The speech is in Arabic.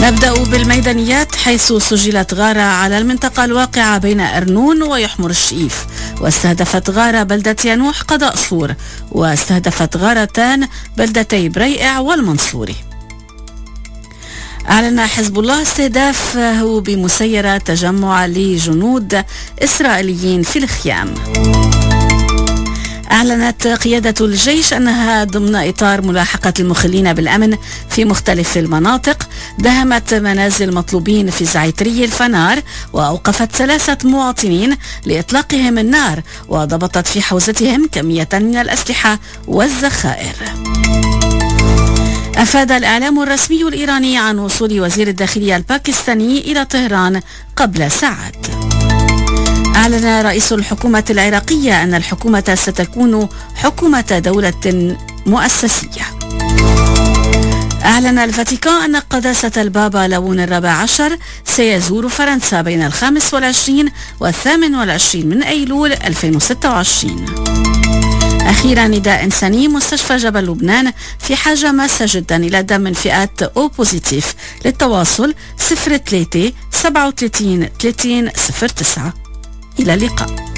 نبدأ بالميدانيات، حيث سجلت غارة على المنطقة الواقعة بين أرنون ويحمر الشئيف، واستهدفت غارة بلدة ينوح قضاء صور، واستهدفت غارتان بلدتي بريئع والمنصوري. أعلن حزب الله استهدافه بمسيرة تجمع لجنود إسرائيليين في الخيام. أعلنت قيادة الجيش أنها ضمن إطار ملاحقة المخلين بالأمن في مختلف المناطق دهمت منازل مطلوبين في زعيتري الفنار، وأوقفت 3 مواطنين لإطلاقهم النار، وضبطت في حوزتهم كمية من الأسلحة والذخائر. أفاد الإعلام الرسمي الإيراني عن وصول وزير الداخلية الباكستاني إلى طهران قبل ساعات. أعلن رئيس الحكومة العراقية أن الحكومة ستكون حكومة دولة مؤسسية. أعلن الفاتيكان أن قداسة البابا ليون ال14 سيزور فرنسا بين 25 و28 من أيلول 2026. أخيرا نداء إنساني، مستشفى جبل لبنان في حاجة ماسة جدا إلى دم من فئات أو بوزيتيف. للتواصل 03 37 30 09. إلى اللقاء.